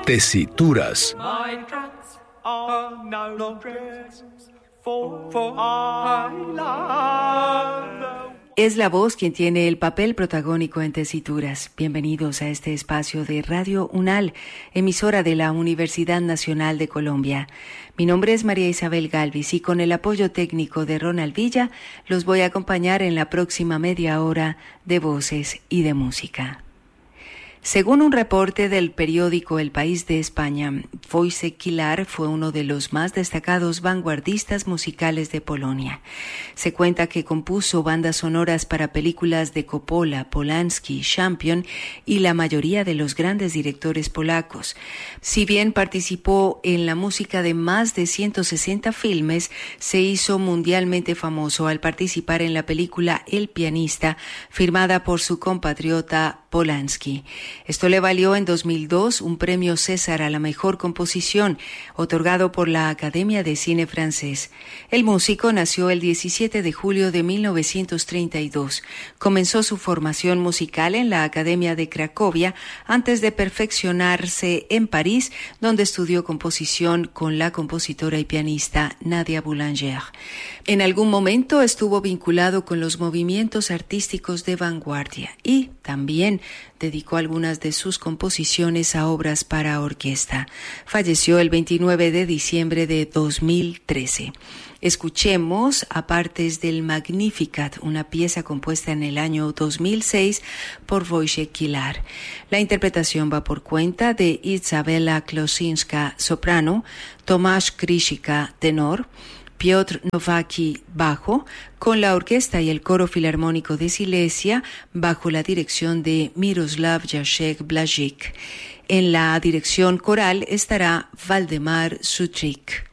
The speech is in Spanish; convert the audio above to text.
Tesituras. Es la voz quien tiene el papel protagónico en Tesituras. Bienvenidos a este espacio de Radio UNAL, emisora de la Universidad Nacional de Colombia. Mi nombre es María Isabel Galvis y con el apoyo técnico de Ronald Villa los voy a acompañar en la próxima media hora de voces y de música. Según un reporte del periódico El País de España, Wojciech Kilar fue uno de los más destacados vanguardistas musicales de Polonia. Se cuenta que compuso bandas sonoras para películas de Coppola, Polanski, Champion y la mayoría de los grandes directores polacos. Si bien participó en la música de más de 160 filmes, se hizo mundialmente famoso al participar en la película El pianista, firmada por su compatriota Polanski. Esto le valió en 2002 un premio César a la mejor composición, otorgado por la Academia de Cine francés. El músico nació el 17 de julio de 1932. Comenzó su formación musical en la Academia de Cracovia antes de perfeccionarse en París, donde estudió composición con la compositora y pianista Nadia Boulanger. En algún momento estuvo vinculado con los movimientos artísticos de vanguardia y también dedicó algunas de sus composiciones a obras para orquesta. Falleció el 29 de diciembre de 2013. Escuchemos a partes del Magnificat, una pieza compuesta en el año 2006 por Wojciech Kilar. La interpretación va por cuenta de Izabela Klosinska, soprano, Tomasz Krzyka, tenor, Piotr Nowacki, bajo, con la orquesta y el coro filarmónico de Silesia, bajo la dirección de Miroslav Jacek Blažič. En la dirección coral estará Valdemar Sutrich.